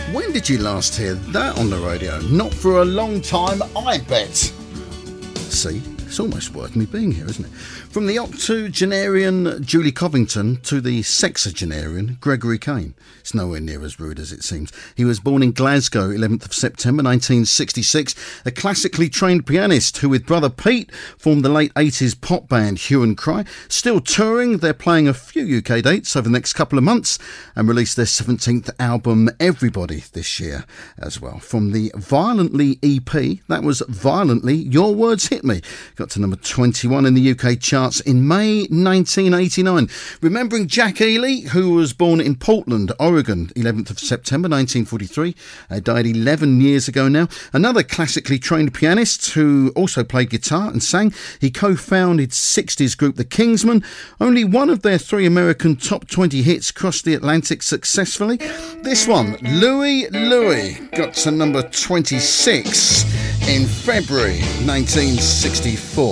When did you last hear that on the radio? Not for a long time, I bet. See, it's almost worth me being here, isn't it? From the octogenarian Julie Covington to the sexagenarian Gregory Kane. It's nowhere near as rude as it seems. He was born in Glasgow, 11th of September 1966, a classically trained pianist who with brother Pete formed the late 80s pop band Hue and Cry. Still touring, they're playing a few UK dates over the next couple of months and released their 17th album Everybody this year as well. From the Violently EP, that was Violently, Your Words Hit Me. Got to number 21 in the UK charts in May 1989. Remembering Jack Ely, who was born in Portland, Oregon, 11th of September 1943. Died 11 years ago now. Another classically trained pianist who also played guitar and sang. He co-founded 60s group The Kingsmen. Only one of their 3 American top 20 hits crossed the Atlantic successfully. This one, Louie Louie, got to number 26 in February 1964.